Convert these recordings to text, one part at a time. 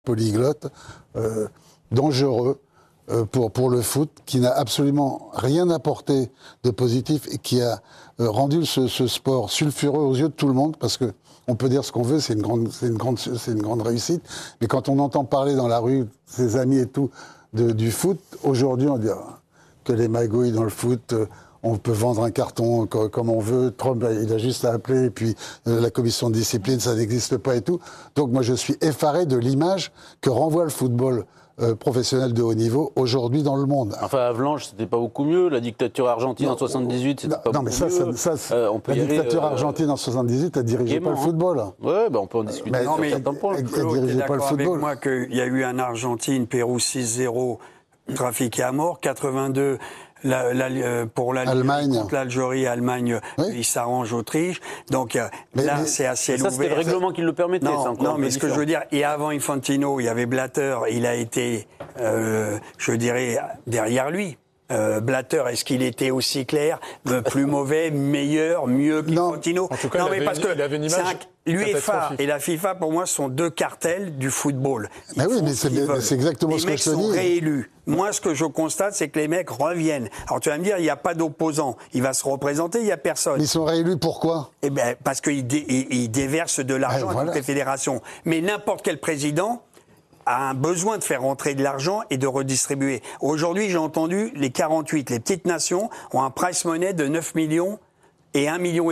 polyglotte, dangereux pour le foot, qui n'a absolument rien apporté de positif et qui a rendu ce sport sulfureux aux yeux de tout le monde, parce que on peut dire ce qu'on veut, c'est une grande réussite, mais quand on entend parler dans la rue, ses amis et tout, du foot, aujourd'hui on dit que les magouilles dans le foot... On peut vendre un carton comme on veut. Trump, il a juste à appeler. Et puis, la commission de discipline, ça n'existe pas et tout. Donc, moi, je suis effaré de l'image que renvoie le football professionnel de haut niveau aujourd'hui dans le monde. Enfin, Avalanche, c'était pas beaucoup mieux. La dictature argentine en 78, c'était pas beaucoup mieux. La dictature argentine en 78, elle dirigeait pas le football. Ouais, on peut en discuter. Non, mais Claude, t'es d'accord avec moi qu'il y a eu un Argentine-Pérou 6-0 trafiqué à mort, 82... pour l'Allemagne contre l'Algérie, Allemagne, oui. Ils s'arrangent Autriche. Donc là, c'est assez ouvert. Ça, c'était le règlement qui le permettait. Non, mais ce que je veux dire, et avant Infantino, il y avait Blatter, il a été, je dirais, derrière lui. Blatter, est-ce qu'il était aussi clair, plus mauvais, meilleur, mieux qu'Infantino? En tout cas, il avait une image. L'UEFA et la FIFA, pour moi, sont deux cartels du football. Mais oui, mais c'est exactement ce que je te dis. Les mecs sont réélus. Moi, ce que je constate, c'est que les mecs reviennent. Alors, tu vas me dire, il n'y a pas d'opposant. Il va se représenter, il n'y a personne. Mais ils sont réélus pourquoi? Eh bien, parce qu'ils déversent de l'argent à toutes les fédérations. Mais n'importe quel président a un besoin de faire rentrer de l'argent et de redistribuer. Aujourd'hui, j'ai entendu, les 48, les petites nations, ont un price money de 9 millions et 1,5 million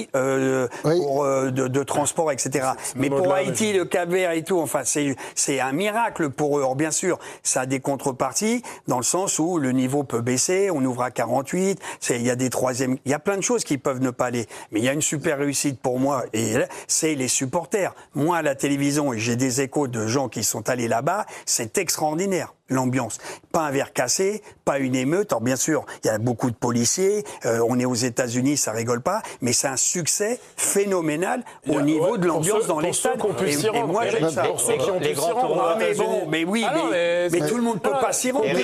pour de transport, etc. Mais pour Haïti, le Cap-Vert et tout, enfin, c'est un miracle pour eux. Or, bien sûr, ça a des contreparties, dans le sens où le niveau peut baisser, on ouvre à 48, il y a des troisièmes, il y a plein de choses qui peuvent ne pas aller. Mais il y a une super réussite pour moi, et c'est les supporters. Moi, à la télévision, et j'ai des échos de gens qui sont allés là-bas, c'est extraordinaire. L'ambiance. Pas un verre cassé, pas une émeute. Alors bien sûr, il y a beaucoup de policiers, on est aux États-Unis, ça rigole pas, mais c'est un succès phénoménal au niveau de l'ambiance dans les stades. Et moi, j'aime ça. Pour ceux qui ont pu s'y rendre. Mais tout le monde peut pas s'y rendre.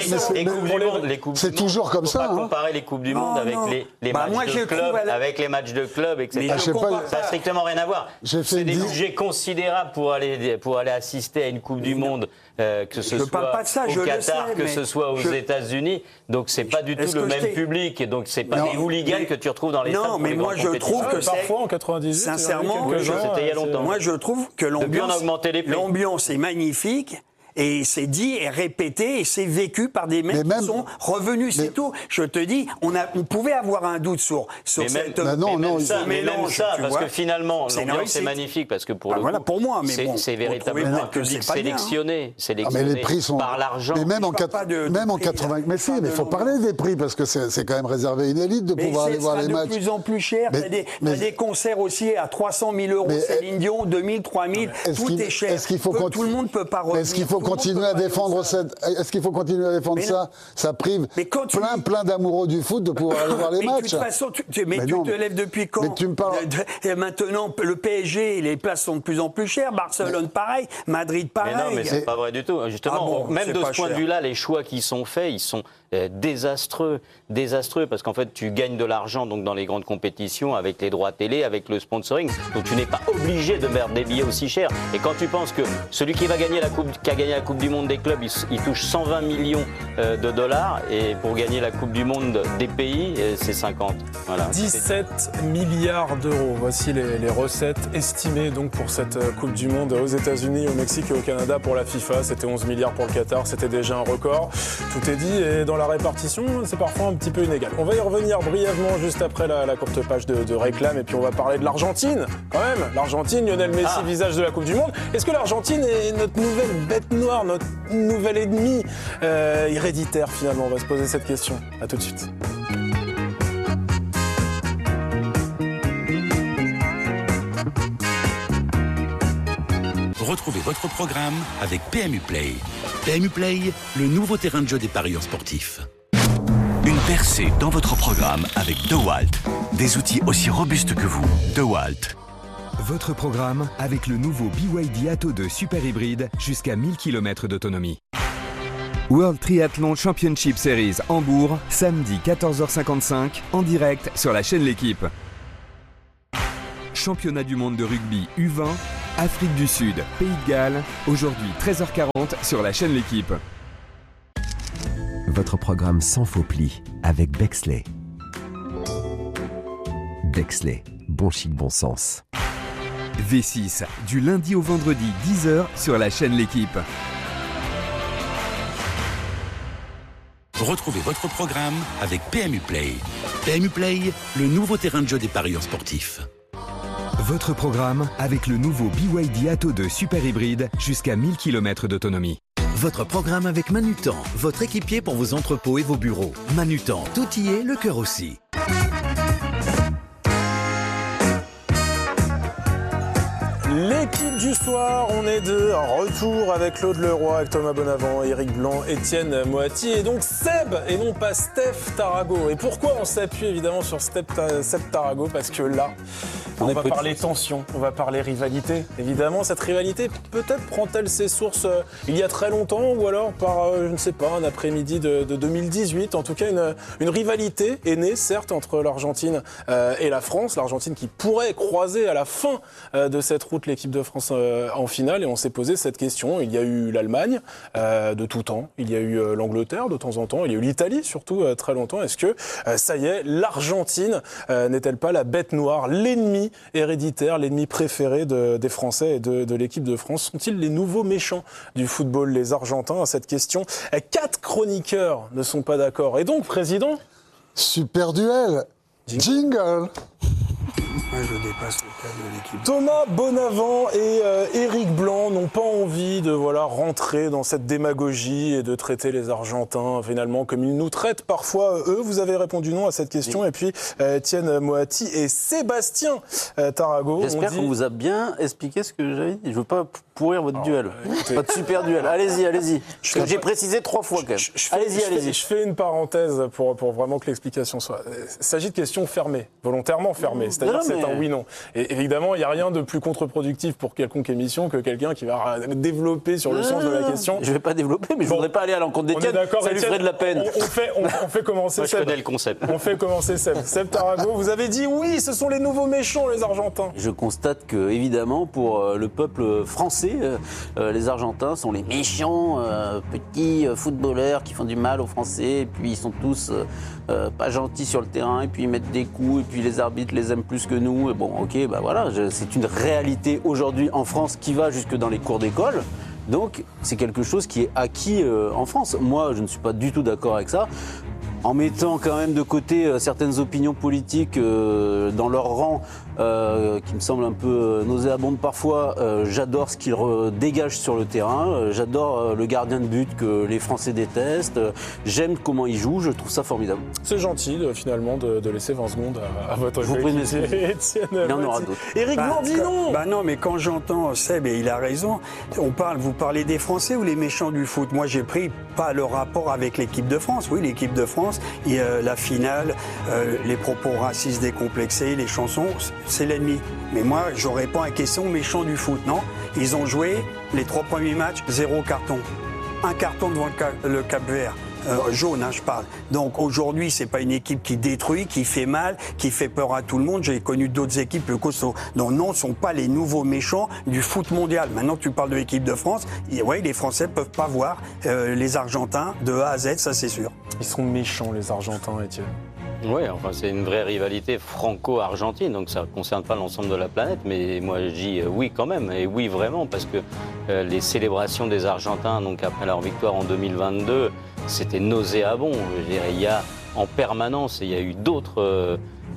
C'est toujours comme ça. Faut pas comparer les Coupes du Monde avec les matchs de club, avec les matchs de club, etc. Ça n'a strictement rien à voir. C'est des budgets considérables pour aller assister à une Coupe du Monde. Que ce soit au Qatar, que ce soit aux États-Unis, donc c'est pas du tout le même public, et donc c'est pas des hooligans que tu retrouves dans les stades. Non, mais moi je trouve que parfois en 98, sincèrement, c'était il y a longtemps. Moi je trouve que l'ambiance est magnifique. Et c'est dit et répété et c'est vécu par des mecs qui sont revenus, c'est tout. Je te dis, on pouvait avoir un doute sur cette mélange, parce que finalement l'ambiance est magnifique, parce que pour pour moi, mais bon, c'est véritablement un public sélectionné mais les prix sont par l'argent. Mais même en 80, mais si, mais il faut parler des prix parce que c'est quand même réservé à une élite de pouvoir aller voir les matchs. C'est de plus en plus cher. T'as des concerts aussi à 300 000 €, Céline Dion, 2000, 3000, tout est cher. Tout le monde peut pas revenir. Est-ce qu'il faut continuer à défendre ça? Ça prive plein d'amoureux du foot de pouvoir aller voir les matchs. De toute façon, tu te lèves depuis quand? Mais tu me parles. Maintenant, le PSG, les places sont de plus en plus chères. Barcelone, pareil. Madrid, pareil. Mais non, mais c'est pas vrai du tout. Justement, même de ce point de vue-là, les choix qui sont faits, ils sont désastreux, parce qu'en fait, tu gagnes de l'argent donc dans les grandes compétitions avec les droits télé, avec le sponsoring. Donc tu n'es pas obligé de mettre des billets aussi chers. Et quand tu penses que celui qui a gagné la Coupe du Monde des clubs, il touche 120 millions de dollars, et pour gagner la Coupe du Monde des pays, c'est 50. Voilà. 17 milliards d'euros. Voici les recettes estimées donc pour cette Coupe du Monde aux États-Unis, au Mexique et au Canada pour la FIFA. C'était 11 milliards pour le Qatar, c'était déjà un record. Tout est dit, et dans la répartition, c'est parfois un petit peu inégal. On va y revenir brièvement juste après la courte page de réclame, et puis on va parler de l'Argentine. Quand même, l'Argentine, Lionel Messi, visage de la Coupe du Monde. Est-ce que l'Argentine est notre nouvelle bête noire, notre nouvel ennemi héréditaire finalement? On va se poser cette question. À tout de suite. Retrouvez votre programme avec PMU Play. PMU Play, le nouveau terrain de jeu des parieurs sportifs. Une percée dans votre programme avec DeWalt. Des outils aussi robustes que vous. DeWalt. Votre programme avec le nouveau BYD Atto 2 Super Hybride jusqu'à 1000 km d'autonomie. World Triathlon Championship Series Hambourg, samedi 14h55, en direct sur la chaîne L'Équipe. Championnat du monde de rugby U20, Afrique du Sud, Pays de Galles, aujourd'hui 13h40 sur la chaîne L'Équipe. Votre programme sans faux plis avec Bexley. Bexley, bon chic, bon sens. V6, du lundi au vendredi 10h sur la chaîne L'Équipe. Retrouvez votre programme avec PMU Play. PMU Play, le nouveau terrain de jeu des parieurs sportifs. Votre programme avec le nouveau BYD Atto 2 Super Hybride jusqu'à 1000 km d'autonomie. Votre programme avec Manutan, votre équipier pour vos entrepôts et vos bureaux. Manutan, tout y est, le cœur aussi. L'équipe du soir, on est de retour avec Claude Leroy, avec Thomas Bonavent, Éric Blanc, Étienne Moati et donc Seb et non pas Steph Tarago. Et pourquoi on s'appuie évidemment sur Seb Tarago? Parce que là, on va parler tension, on va parler rivalité. Évidemment, cette rivalité, peut-être prend-elle ses sources il y a très longtemps ou alors par, je ne sais pas, un après-midi de 2018. En tout cas, une rivalité est née, certes, entre l'Argentine et la France. L'Argentine qui pourrait croiser à la fin de cette route l'équipe de France en finale. Et on s'est posé cette question. Il y a eu l'Allemagne de tout temps. Il y a eu l'Angleterre de temps en temps. Il y a eu l'Italie surtout très longtemps. Est-ce que, ça y est, l'Argentine n'est-elle pas la bête noire, l'ennemi héréditaire, l'ennemi préféré des Français et de l'équipe de France? Sont-ils les nouveaux méchants du football, les Argentins? À cette question, 4 chroniqueurs ne sont pas d'accord. Et donc, président? Super duel. Jingle. Moi, je dépasse le cadre de l'équipe. Thomas Bonavent et Éric Blanc n'ont pas envie de rentrer dans cette démagogie et de traiter les Argentins finalement comme ils nous traitent parfois eux. Vous avez répondu non à cette question. Oui. Et puis Étienne Moati et Sébastien Tarago. J'espère qu'on vous a bien expliqué ce que j'avais dit. Je ne veux pas pourrir votre duel. Écoutez. Pas de super duel. Allez-y. J'ai précisé 3 fois quand même. Allez-y. Je fais une parenthèse pour vraiment que l'explication soit... Il s'agit de questions fermées, volontairement fermées. C'est-à-dire que c'est un oui-non. Et évidemment, il n'y a rien de plus contre-productif pour quelconque émission que quelqu'un qui va développer sur le sens de la question. Je ne vais pas développer, mais je ne voudrais pas aller à l'encontre d'Étienne. Ça lui ferait de la peine. On fait commencer Moi, je connais le concept. On fait commencer Seb. Seb Tarago, vous avez dit oui, ce sont les nouveaux méchants, les Argentins. Je constate que, évidemment, pour le peuple français, les Argentins sont les méchants petits footballeurs qui font du mal aux Français. Et puis, ils sont tous pas gentils sur le terrain. Et puis, ils mettent des coups. Et puis, les arbitres les aiment plus que nous. Et bon, ok, c'est une réalité aujourd'hui en France qui va jusque dans les cours d'école. Donc, c'est quelque chose qui est acquis en France. Moi, je ne suis pas du tout d'accord avec ça. En mettant quand même de côté certaines opinions politiques dans leur rang, qui me semblent un peu nauséabondes parfois, j'adore ce qu'ils dégagent sur le terrain, j'adore le gardien de but que les Français détestent, j'aime comment il joue, je trouve ça formidable. C'est gentil finalement de laisser 20 secondes à votre coéquipier Étienne. Il y en aura d'autres. Éric Blanc dit non. Non, mais quand j'entends Seb, et il a raison, vous parlez des Français ou les méchants du foot? Moi, j'ai pris pas le rapport avec l'équipe de France. Oui, l'équipe de France, la finale, les propos racistes décomplexés, les chansons, c'est l'ennemi. Mais moi, j'aurais pas un question méchant du foot, non? Ils ont joué les 3 premiers matchs, 0 carton. 1 carton devant le Cap-Vert. Jaune, je parle. Donc aujourd'hui, c'est pas une équipe qui détruit, qui fait mal, qui fait peur à tout le monde. J'ai connu d'autres équipes plus costauds. Donc non, ce sont pas les nouveaux méchants du foot mondial. Maintenant, tu parles de l'équipe de France. Les Français peuvent pas voir les Argentins de A à Z, ça c'est sûr. Ils sont méchants, les Argentins, Étienne. Oui, c'est une vraie rivalité franco-argentine, donc ça ne concerne pas l'ensemble de la planète, mais moi je dis oui quand même, et oui vraiment, parce que les célébrations des Argentins, donc après leur victoire en 2022, c'était nauséabond. Je dirais, il y a en permanence, et il y a eu d'autres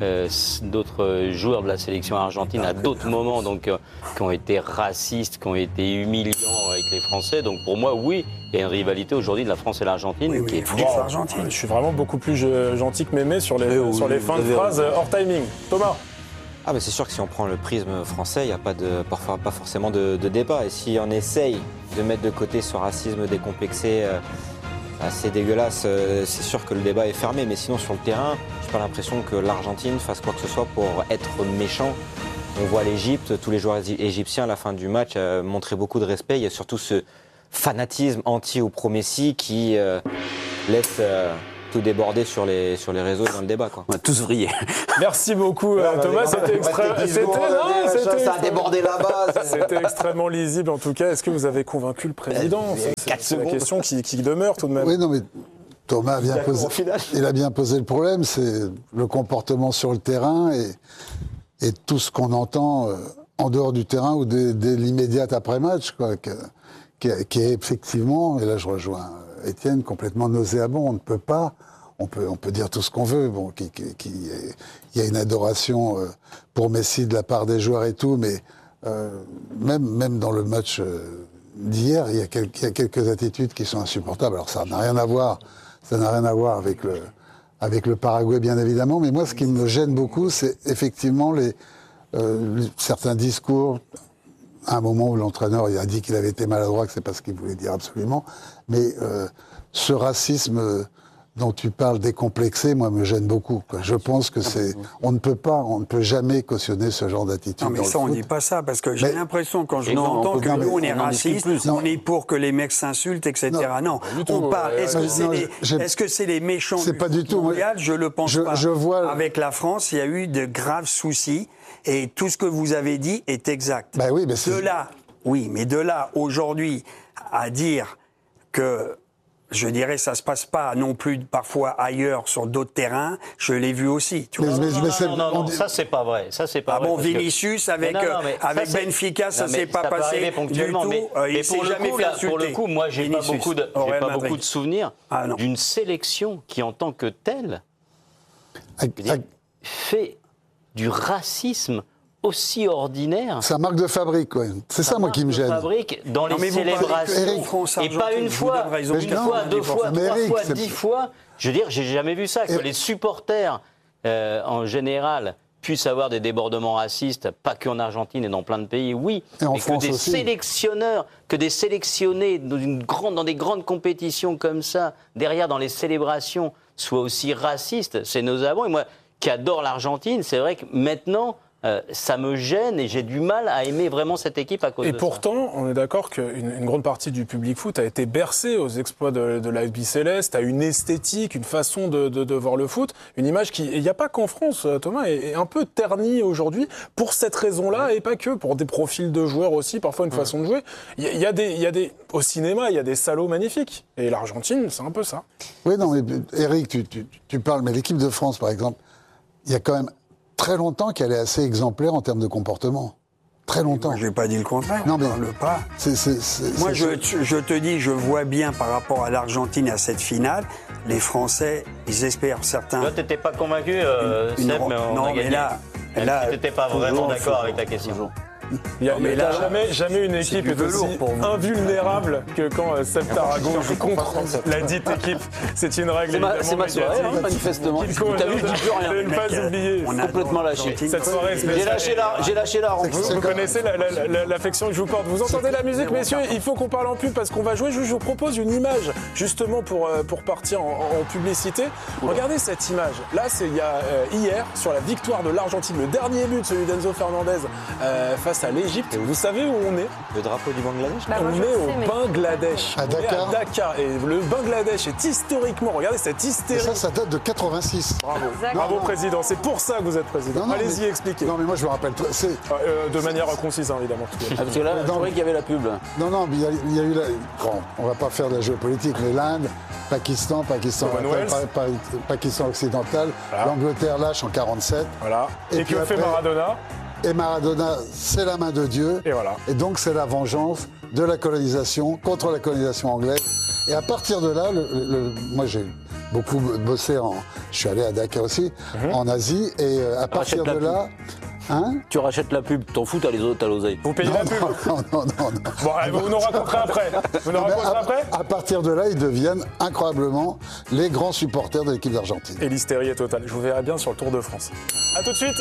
joueurs de la sélection argentine à d'autres moments qui ont été racistes, qui ont été humiliants avec les Français. Donc pour moi, oui, il y a une rivalité aujourd'hui de la France et l'Argentine qui est forte. Je suis vraiment beaucoup plus gentil que Mémé sur les fins de phrases hors timing. Thomas? C'est sûr que si on prend le prisme français, il n'y a pas forcément de débat. Et si on essaye de mettre de côté ce racisme décomplexé assez dégueulasse, c'est sûr que le débat est fermé. Mais sinon, sur le terrain, je n'ai pas l'impression que l'Argentine fasse quoi que ce soit pour être méchant. On voit l'Égypte, tous les joueurs égyptiens à la fin du match montraient beaucoup de respect. Il y a surtout ce fanatisme anti-Messi qui laisse surtout déborder sur les réseaux dans le débat, quoi. On va tous vriller. Merci beaucoup Thomas, c'était ça a débordé là-bas. C'était extrêmement lisible en tout cas. Est-ce que vous avez convaincu le président? C'est la question qui demeure tout de même. Oui, non mais Thomas a bien posé le problème, c'est le comportement sur le terrain et tout ce qu'on entend en dehors du terrain ou dès l'immédiate après-match, quoi, qui est effectivement, et là je rejoins Étienne, complètement nauséabond. On ne peut pas, on peut dire tout ce qu'on veut, bon, il y a une adoration pour Messi de la part des joueurs et tout, mais même dans le match d'hier, il y a quelques attitudes qui sont insupportables. Alors ça n'a rien à voir avec le Paraguay, bien évidemment, mais moi ce qui me gêne beaucoup, c'est effectivement certains discours. À un moment où l'entraîneur il a dit qu'il avait été maladroit, que c'est pas ce qu'il voulait dire absolument, mais ce racisme dont tu parles décomplexé, moi, me gêne beaucoup, quoi. Je pense que on ne peut jamais cautionner ce genre d'attitude. Non, mais ça, on dit pas ça, parce que j'ai l'impression, quand je vous entends, que nous, on est racistes, on est pour que les mecs s'insultent, etc. Non, on parle. Est-ce que c'est les méchants du football mondial? Je le pense pas. Avec la France, il y a eu de graves soucis. Et tout ce que vous avez dit est exact. Bah oui, mais de là, aujourd'hui, à dire que, je dirais, ça se passe pas non plus parfois ailleurs sur d'autres terrains, je l'ai vu aussi. Tu vois. Non, ça c'est pas vrai. Ça c'est pas vrai. Bon, Vinicius avec Benfica, ça s'est pas passé du tout. Mais pour le coup, moi, j'ai pas beaucoup de souvenirs d'une sélection qui, en tant que telle, fait du racisme aussi ordinaire. C'est un marque de fabrique, quoi. C'est ça, moi, qui me gêne. Fabrique dans les célébrations. Et pas une fois, deux fois, 3 fois, 10 fois. Je veux dire, j'ai jamais vu ça. Que les supporters, en général, puissent avoir des débordements racistes, pas qu'en Argentine et dans plein de pays, oui. Et mais que des sélectionneurs, que des sélectionnés dans des grandes compétitions comme ça, derrière, dans les célébrations, soient aussi racistes, c'est nauséabond. Et moi, qui adore l'Argentine, c'est vrai que maintenant, ça me gêne et j'ai du mal à aimer vraiment cette équipe à cause de ça. Et pourtant, on est d'accord qu'une grande partie du public foot a été bercée aux exploits de l'AFB Céleste, a une esthétique, une façon de voir le foot, une image qui, il n'y a pas qu'en France, Thomas, est un peu ternie aujourd'hui pour cette raison-là et pas que, pour des profils de joueurs aussi, parfois une façon de jouer. Il y a des au cinéma, il y a des salauds magnifiques. Et l'Argentine, c'est un peu ça. Oui, non, mais Eric, tu parles, mais l'équipe de France, par exemple, il y a quand même très longtemps qu'elle est assez exemplaire en termes de comportement. Très longtemps. Je n'ai pas dit le contraire. Non, mais pas. Moi, je te dis, je vois bien par rapport à l'Argentine et à cette finale, les Français, ils espèrent certains. Toi, tu n'étais pas convaincu, Seb, mais on a gagné. Mais là, tu n'étais pas vraiment d'accord avec ta question. Il n'y a jamais une équipe est aussi invulnérable que quand Seb Tarago joue contre la dite équipe. C'est une règle évidemment. C'est ma soirée, manifestement. T'as vu, je dis plus rien. Ne pas oublier. On a complètement lâché. Cette soirée, j'ai lâché la rencontre. Vous connaissez l'affection que je vous porte. Vous entendez la musique, messieurs? Il faut qu'on parle en pub parce qu'on va jouer. Je vous propose une image justement pour partir en publicité. Regardez cette image. Là, c'est hier sur la victoire de l'Argentine, le dernier but, celui d'Enzo Fernandez face à l'Égypte. Vous savez où on est? Le drapeau du Bangladesh? On est au Bangladesh. À Dakar. Et le Bangladesh est historiquement, regardez cette hystérie. Et ça date de 86. Bravo. Bravo, président. C'est pour ça que vous êtes président. Allez-y, expliquez. Non, mais moi, je me rappelle. De manière concise, hein, évidemment. Parce que là, je croyais qu'il y avait la pub. Non, mais il y a eu Bon, on va pas faire de la géopolitique, mais l'Inde, Pakistan occidental, voilà. L'Angleterre lâche en 47. Voilà. Et que fait Maradona? Et Maradona, c'est la main de Dieu. Et voilà. Et donc, c'est la vengeance de la colonisation contre la colonisation anglaise. Et à partir de là, moi, j'ai beaucoup bossé je suis allé à Dakar aussi, en Asie. Et à partir de là... Hein? Tu rachètes la pub, t'en fous, t'as l'oseille. Vous payez la pub? Non. Bon, vous nous raconterez après. À partir de là, ils deviennent incroyablement les grands supporters de l'équipe d'Argentine. Et l'hystérie est totale. Je vous verrai bien sur le Tour de France. À tout de suite.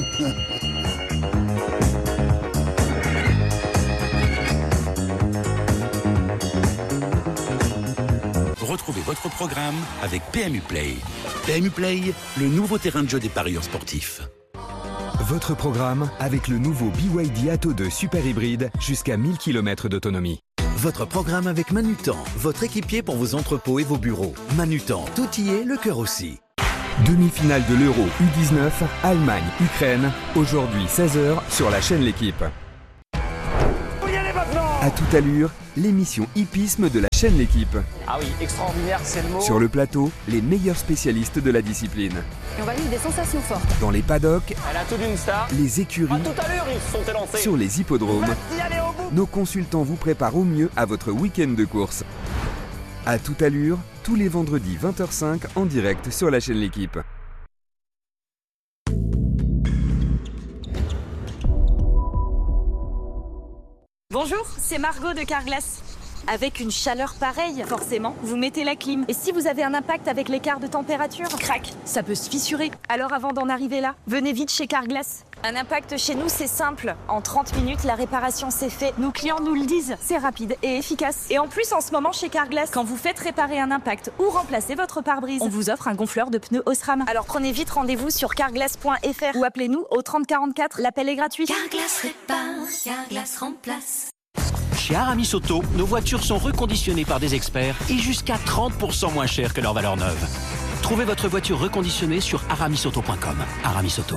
Retrouvez votre programme avec PMU Play. PMU Play, le nouveau terrain de jeu des parieurs sportifs. Votre programme avec le nouveau BYD Atto 2 Super Hybride jusqu'à 1000 km d'autonomie. Votre programme avec Manutan, votre équipier pour vos entrepôts et vos bureaux. Manutan, tout y est, le cœur aussi. Demi-finale de l'Euro U19, Allemagne-Ukraine, aujourd'hui 16h sur la chaîne L'Équipe. À toute allure, l'émission hippisme de la chaîne L'Équipe. Ah oui, extraordinaire, c'est le mot. Sur le plateau, les meilleurs spécialistes de la discipline. Et on va vivre des sensations fortes. Dans les paddocks, elle a tout d'une star. Les écuries, à toute allure, ils se sont élancés. Sur les hippodromes, nos consultants vous préparent au mieux à votre week-end de course. À toute allure, tous les vendredis 20h05 en direct sur la chaîne L'Équipe. Bonjour, c'est Margot de Carglass. Avec une chaleur pareille, forcément, vous mettez la clim. Et si vous avez un impact avec l'écart de température, crac, ça peut se fissurer. Alors avant d'en arriver là, venez vite chez Carglass. Un impact chez nous, c'est simple. En 30 minutes, la réparation c'est fait. Nos clients nous le disent, c'est rapide et efficace. Et en plus, en ce moment, chez Carglass, quand vous faites réparer un impact ou remplacer votre pare-brise, on vous offre un gonfleur de pneus Osram. Alors prenez vite rendez-vous sur carglass.fr ou appelez-nous au 3044, l'appel est gratuit. Carglass répare, Carglass remplace. Chez Aramis Auto, nos voitures sont reconditionnées par des experts et jusqu'à 30% moins chères que leur valeur neuve. Trouvez votre voiture reconditionnée sur aramisauto.com. Aramis Auto.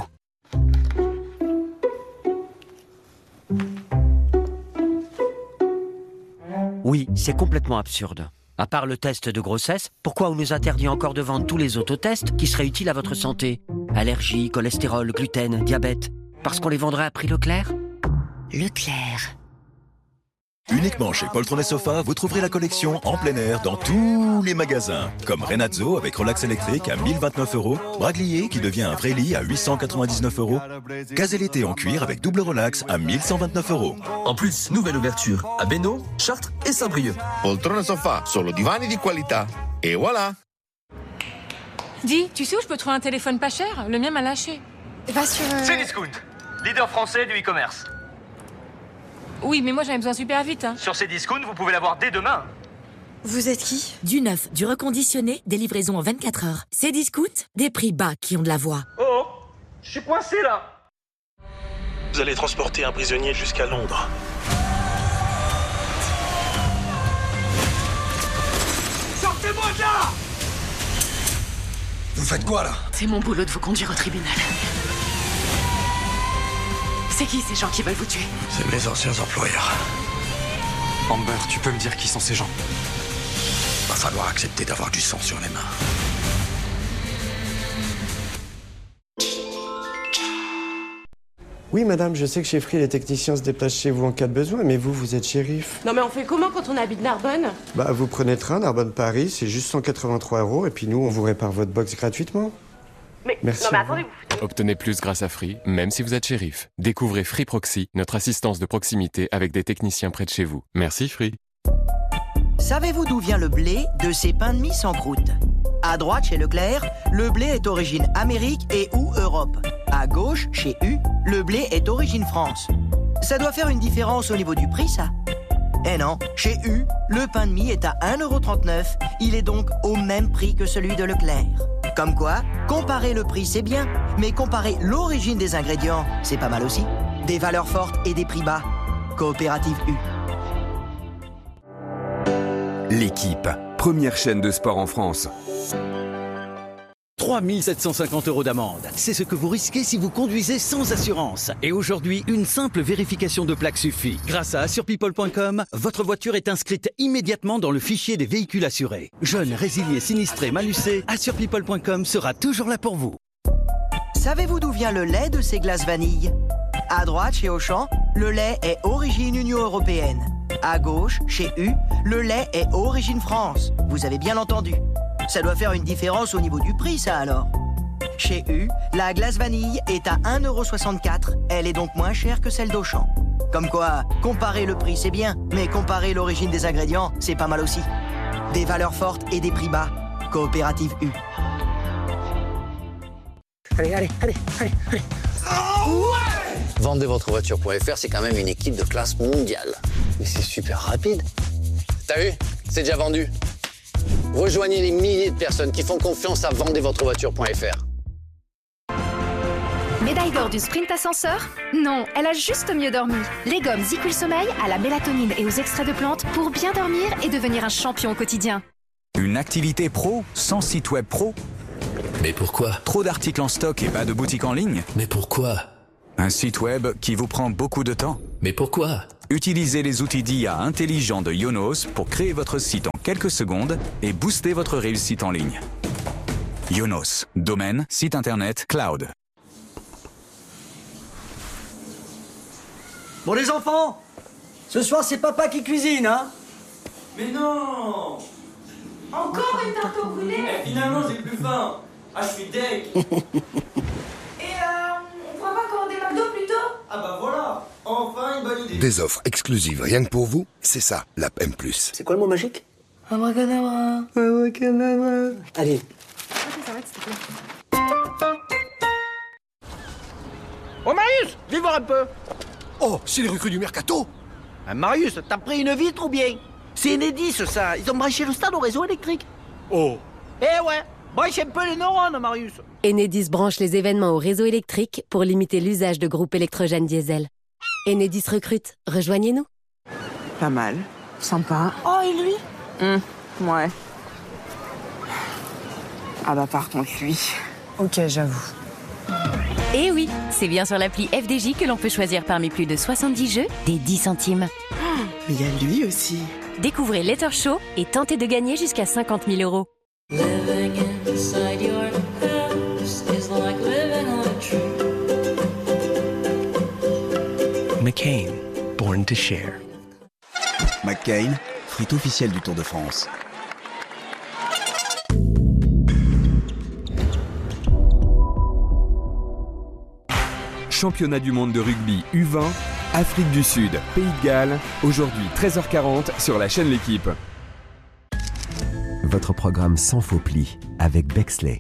Oui, c'est complètement absurde. À part le test de grossesse, pourquoi on nous interdit encore de vendre tous les autotests qui seraient utiles à votre santé? Allergie, cholestérol, gluten, diabète. Parce qu'on les vendrait à prix Leclerc? Leclerc. Uniquement chez Poltron & Sofa, vous trouverez la collection en plein air dans tous les magasins. Comme Renazzo avec relax électrique à 1029 €, Braglier qui devient un vrai lit à 899 €, Caselleté en cuir avec double relax à 1129 €. En plus, nouvelle ouverture à Bénaud, Chartres et Saint-Brieuc. Poltron & Sofa, solo divani di qualità. Et voilà. Dis, tu sais où je peux trouver un téléphone pas cher? Le mien m'a lâché. Va sur... Cdiscount, leader français du e-commerce. Oui, mais moi j'avais besoin super vite. Hein. Sur Cdiscount, vous pouvez l'avoir dès demain. Vous êtes qui? Du neuf, du reconditionné, des livraisons en 24 heures. Cdiscount, des prix bas qui ont de la voix. Oh, je suis coincé là. Vous allez transporter un prisonnier jusqu'à Londres. Sortez-moi de là! Vous faites quoi là? C'est mon boulot de vous conduire au tribunal. C'est qui ces gens qui veulent vous tuer? C'est mes anciens employeurs. Amber, tu peux me dire qui sont ces gens? Va falloir accepter d'avoir du sang sur les mains. Oui, madame, je sais que chez Free, les techniciens se déplacent chez vous en cas de besoin, mais vous êtes shérif. Non mais on fait comment quand on habite Narbonne? Bah, vous prenez le train, Narbonne-Paris, c'est juste 183 €, et puis nous, on vous répare votre box gratuitement. Mais, merci. Non mais attendez, Obtenez plus grâce à Free, même si vous êtes shérif. Découvrez Free Proxy, notre assistance de proximité avec des techniciens près de chez vous. Merci Free. Savez-vous d'où vient le blé de ces pains de mie sans croûte? À droite, chez Leclerc, le blé est origine Amérique et ou Europe. À gauche, chez U, le blé est origine France. Ça doit faire une différence au niveau du prix, ça? Eh non, chez U, le pain de mie est à 1,39 €. Il est donc au même prix que celui de Leclerc. Comme quoi, comparer le prix, c'est bien, mais comparer l'origine des ingrédients, c'est pas mal aussi. Des valeurs fortes et des prix bas. Coopérative U. L'Équipe, première chaîne de sport en France. 3 750 € d'amende. C'est ce que vous risquez si vous conduisez sans assurance. Et aujourd'hui, une simple vérification de plaque suffit. Grâce à assurepeople.com, votre voiture est inscrite immédiatement dans le fichier des véhicules assurés. Jeunes, résiliés, sinistrés, malucés, assurepeople.com sera toujours là pour vous. Savez-vous d'où vient le lait de ces glaces vanille? À droite, chez Auchan, le lait est origine Union européenne. À gauche, chez U, le lait est origine France. Vous avez bien entendu. Ça doit faire une différence au niveau du prix, ça alors. Chez U, la glace vanille est à 1,64 €. Elle est donc moins chère que celle d'Auchan. Comme quoi, comparer le prix, c'est bien, mais comparer l'origine des ingrédients, c'est pas mal aussi. Des valeurs fortes et des prix bas. Coopérative U. Allez. Vendezvotrevoiture.fr, c'est quand même une équipe de classe mondiale. Mais c'est super rapide. T'as vu? C'est déjà vendu. Rejoignez les milliers de personnes qui font confiance à vendezvotrevoiture.fr. médaille d'or du sprint ascenseur? Non, elle a juste mieux dormi. Les gommes Zicul Sommeil à la mélatonine et aux extraits de plantes pour bien dormir et devenir un champion au quotidien. Une activité pro sans site web pro? Mais pourquoi? Trop d'articles en stock et pas de boutique en ligne? Mais pourquoi? Un site web qui vous prend beaucoup de temps? Mais pourquoi? Utilisez les outils d'IA intelligents de Yonos pour créer votre site en quelques secondes et booster votre réussite en ligne. Yonos, domaine, site internet, cloud. Bon les enfants, ce soir c'est papa qui cuisine, hein? Mais non! Encore une tarte au poulet? Finalement, j'ai plus faim. Ah, je suis deg. Et on pourra pas commander McDo plutôt? Ah bah voilà, enfin une bonne idée. Des offres exclusives rien que pour vous, c'est ça, l'app M+. C'est quoi le mot magique? Abracadabra. Abracadabra. Allez. Oh Marius, viens voir un peu. Oh, c'est les recrues du Mercato. Marius, t'as pris une vitre ou bien? C'est Enedis ça, ils ont branché le stade au réseau électrique. Oh. Eh ouais, branche un peu les neurones Marius. Enedis branche les événements au réseau électrique pour limiter l'usage de groupes électrogènes diesel. Enedis recrute, rejoignez-nous. Pas mal, sympa. Oh, et lui? Ouais. Ah bah par contre lui. Ok, j'avoue. Et oui, c'est bien sur l'appli FDJ que l'on peut choisir parmi plus de 70 jeux des 10 centimes. Mais il y a lui aussi. Découvrez Letter Show et tentez de gagner jusqu'à 50 000 €. Living inside your house is like living on a tree. McCain, born to share. McCain, frite officielle du Tour de France. Championnat du monde de rugby U20, Afrique du Sud, Pays de Galles, aujourd'hui 13h40 sur la chaîne L'Équipe. Votre programme sans faux plis avec Bexley.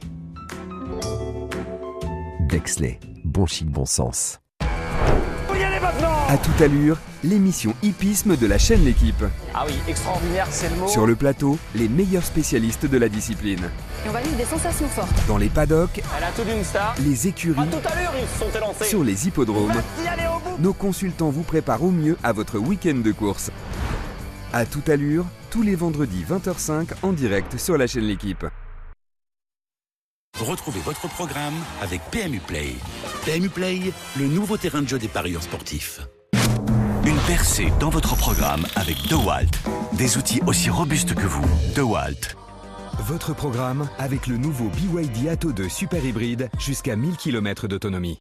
Bexley, bon chic, bon sens. À toute allure, l'émission hippisme de la chaîne L'Équipe. Ah oui, extraordinaire, c'est le mot. Sur le plateau, les meilleurs spécialistes de la discipline. Et on va vivre des sensations fortes. Dans les paddocks, Elle a tout d'une star. les écuries, À tout à l'heure, ils se sont élancés. sur les hippodromes, Y aller au bout. nos consultants vous préparent au mieux à votre week-end de course. À toute allure, tous les vendredis 20h05 en direct sur la chaîne L'Équipe. Retrouvez votre programme avec PMU Play. PMU Play, le nouveau terrain de jeu des parieurs sportifs. Une percée dans votre programme avec DeWalt. Des outils aussi robustes que vous. DeWalt. Votre programme avec le nouveau BYD Atto 2 Super Hybride jusqu'à 1000 km d'autonomie.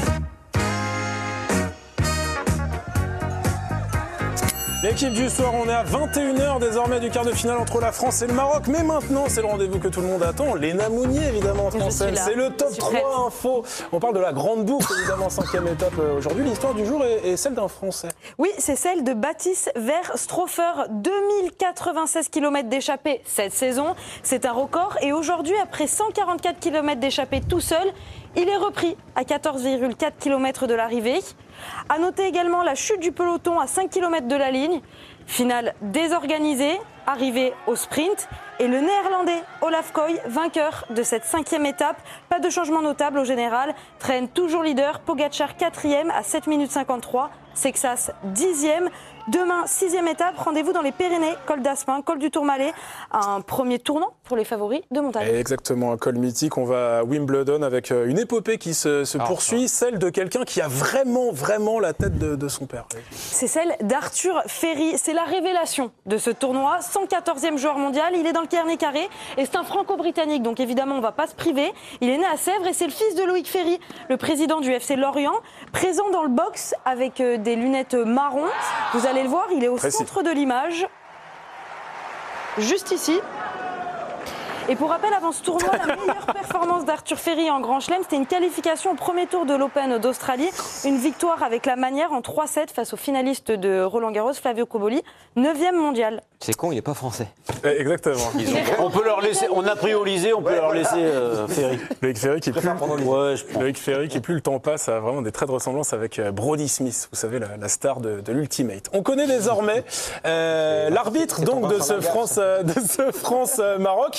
L'équipe du soir, on est à 21h désormais du quart de finale entre la France et le Maroc. Mais maintenant, c'est le rendez-vous que tout le monde attend. Léna Mounier, évidemment, en scène. C'est le top 3 info. On parle de la grande boucle, évidemment, 5e étape aujourd'hui. L'histoire du jour est celle d'un Français. Oui, c'est celle de Baptiste Verstroffer. 2096 km d'échappée cette saison. C'est un record. Et aujourd'hui, après 144 km d'échappée tout seul, il est repris à 14,4 km de l'arrivée. À noter également la chute du peloton à 5 km de la ligne. Finale désorganisée, arrivée au sprint. Et le néerlandais Olaf Koy, vainqueur de cette 5e étape. Pas de changement notable au général. Traîne toujours leader. Pogacar 4e à 7 minutes 53. Sexas 10e. Demain, 6e étape, rendez-vous dans les Pyrénées, col d'Aspin, col du Tourmalet, un premier tournant pour les favoris de montagne. Exactement, un col mythique. On va à Wimbledon avec une épopée qui se poursuit, celle de quelqu'un qui a vraiment la tête de son père. C'est celle d'Arthur Ferry. C'est la révélation de ce tournoi. 114e joueur mondial, il est dans le carnet carré et c'est un franco-britannique, donc évidemment on ne va pas se priver. Il est né à Sèvres et c'est le fils de Loïc Ferry, le président du FC Lorient, présent dans le box avec des lunettes marron. Vous allez le voir, il est au centre de l'image, juste ici. Et pour rappel, avant ce tournoi, la meilleure performance d'Arthur Ferry en Grand Chelem, c'était une qualification au premier tour de l'Open d'Australie. Une victoire avec la manière en 3-7 face au finaliste de Roland-Garros, Flavio Cobolli, 9e mondial. C'est con, il n'est pas français. Exactement. On peut leur laisser, on a priorisé, on peut leur laisser Ferry. Loïc Ferry qui plus le temps passe a vraiment des traits de ressemblance avec Brody Smith, vous savez, la star de l'Ultimate. On connaît désormais l'arbitre donc de ce France-Maroc.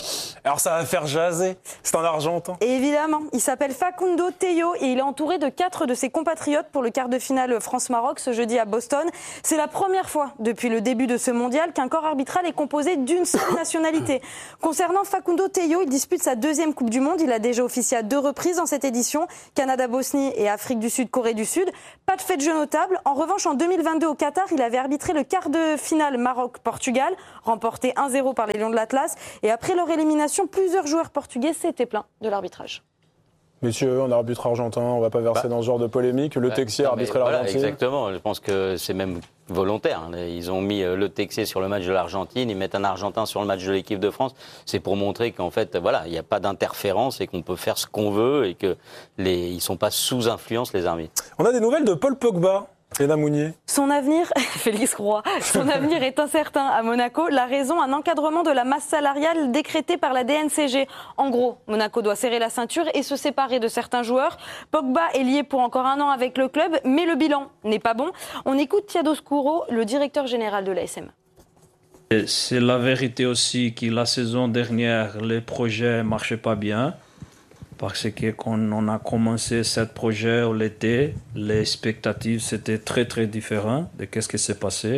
Alors ça va faire jaser. C'est un Argentin. Et évidemment, il s'appelle Facundo Tello et il est entouré de 4 de ses compatriotes pour le quart de finale France-Maroc ce jeudi à Boston. C'est la première fois depuis le début de ce mondial qu'un corps arbitral est composé d'une seule nationalité. Concernant Facundo Tello, il dispute sa 2e Coupe du Monde. Il a déjà officié à 2 reprises dans cette édition, Canada-Bosnie et Afrique du Sud, Corée du Sud. Pas de fait de jeu notable. En revanche, en 2022 au Qatar, il avait arbitré le quart de finale Maroc-Portugal, remporté 1-0 par les Lions de l'Atlas. Et après leur élimination, plusieurs joueurs portugais s'étaient plaints de l'arbitrage. Messieurs, on arbitre argentin, on ne va pas verser dans ce genre de polémique. Le Texier a arbitré l'Argentine. Voilà, exactement, je pense que c'est même volontaire. Ils ont mis Le Texier sur le match de l'Argentine, ils mettent un Argentin sur le match de l'équipe de France. C'est pour montrer qu'en fait, voilà, il n'y a pas d'interférence et qu'on peut faire ce qu'on veut et qu'ils ne sont pas sous influence, les arbitres. On a des nouvelles de Paul Pogba. Léna Mounier. Son avenir, Félix Roy, son avenir est incertain à Monaco. La raison, un encadrement de la masse salariale décrété par la DNCG. En gros, Monaco doit serrer la ceinture et se séparer de certains joueurs. Pogba est lié pour encore 1 an avec le club, mais le bilan n'est pas bon. On écoute Thiago Scuro, le directeur général de l'ASM. C'est la vérité aussi que la saison dernière, les projets ne marchaient pas bien. Parce que quand on a commencé ce projet l'été, les expectatives c'était très très différent de ce qui s'est passé.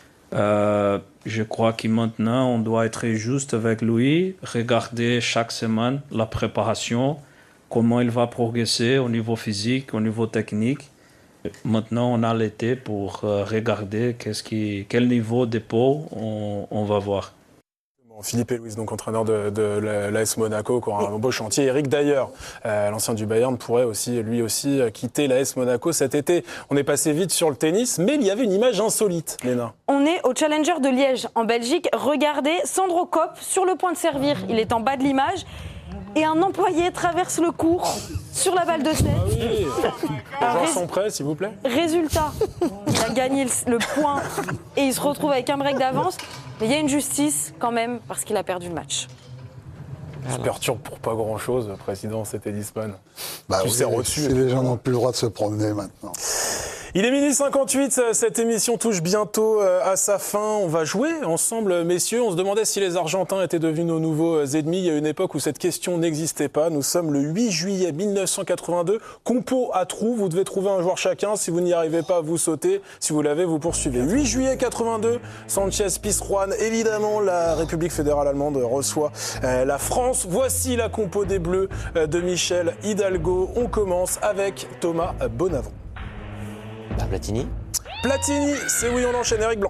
Je crois que maintenant on doit être juste avec lui, regarder chaque semaine la préparation, comment il va progresser au niveau physique, au niveau technique. Maintenant on a l'été pour regarder quel niveau de peau on va voir. Philippe Louis, donc entraîneur de l'AS Monaco, qui aura un beau chantier. Eric d'ailleurs, l'ancien du Bayern, pourrait aussi, lui aussi, quitter l'AS Monaco cet été. On est passé vite sur le tennis, mais il y avait une image insolite, Léna. On est au Challenger de Liège, en Belgique. Regardez, Sandro Kopp, sur le point de servir, il est en bas de l'image. Et un employé traverse le court sur la balle de 7. Les gens sont prêts, s'il vous plaît. Résultat, il a gagné le point et il se retrouve avec un break d'avance. Mais il y a une justice quand même parce qu'il a perdu le match. Il se perturbe pour pas grand-chose, le président, c'était Lisbonne. Tu sais reçu. Si les gens n'ont plus le droit de se promener maintenant. Il est 12h58, cette émission touche bientôt à sa fin. On va jouer ensemble, messieurs. On se demandait si les Argentins étaient devenus nos nouveaux ennemis. Il y a une époque où cette question n'existait pas. Nous sommes le 8 juillet 1982. Compo à trous, vous devez trouver un joueur chacun. Si vous n'y arrivez pas, vous sautez. Si vous l'avez, vous poursuivez. 8 juillet 82, Sanchez Pizjuán. Évidemment, la République fédérale allemande reçoit la France. Voici la compo des Bleus de Michel Hidalgo. On commence avec Thomas Bonavent. Platini. Platini, c'est oui, on enchaîne. Eric Blanc.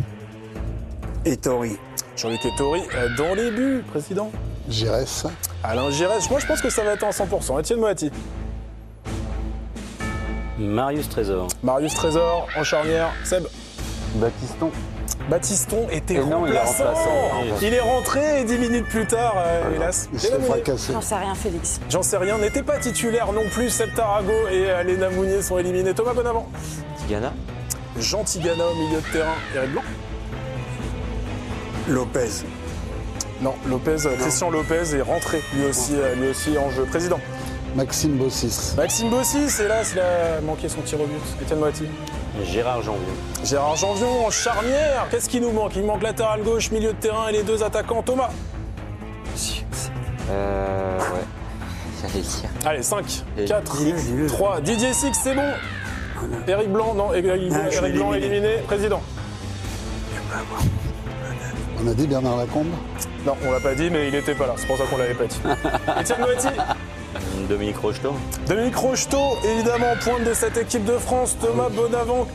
Ettori. Jean-Luc Ettori, dans les buts, président. Giresse. Alain Giresse, moi je pense que ça va être en 100%. Étienne Moati. Marius Trésor. Marius Trésor, en charnière. Seb. Baptiston. Baptiston était remplaçant. Il est rentré et 10 minutes plus tard, hélas. Il s'est fracassé. J'en sais rien, Félix. J'en sais rien. N'était pas titulaire non plus. Seb Tarago et Léna Mounier sont éliminés. Thomas Bonavent. Tigana. Jean Tigana au milieu de terrain. Eric Blanc. Lopez. Non, Lopez, Christian Lopez est rentré lui aussi en jeu. Président. Maxime Bossis. Maxime Bossis, hélas, il a manqué son tir au but. Étienne Moati. Gérard Janvion. Gérard Janvion en charnière. Qu'est-ce qui nous manque? Il manque latéral gauche, milieu de terrain et les 2 attaquants. Thomas. Ouais. J'allais dire. Allez, 5, 4, 3. Didier Six, c'est bon. Eric Blanc, non. Eric Blanc éliminé. Président. On a dit Bernard Lacombe? Non, on l'a pas dit, mais il était pas là. C'est pour ça qu'on l'avait pas dit. Étienne Moati. Dominique Rocheteau. Dominique Rocheteau, évidemment, pointe de cette équipe de France. Thomas Bonavent.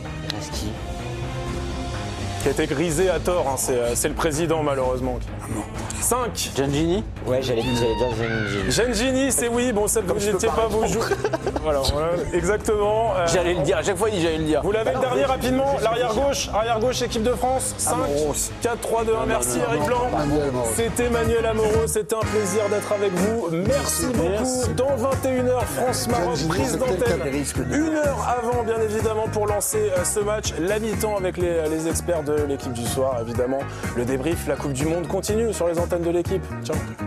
Qui a été grisé à tort, hein. C'est le président malheureusement. 5. Gengini. Ouais, j'allais dire Gengini. Gengini, c'est oui. Bon, ça, vous n'étiez pas vous jouer. Voilà, exactement. J'allais le dire, à chaque fois j'allais le dire. Vous l'avez le dernier rapidement, l'arrière gauche, équipe de France. 5, 4, 3, 2, 1. Merci Eric Blanc. C'était Manuel Amoro, c'était un plaisir d'être avec vous. Merci beaucoup. Dans 21h, France-Maroc, prise d'antenne. 1 heure avant, bien évidemment, pour lancer ce match. La mi-temps avec les experts de l'équipe du soir, évidemment. Le débrief, la Coupe du Monde continue sur les antennes de l'équipe. Ciao.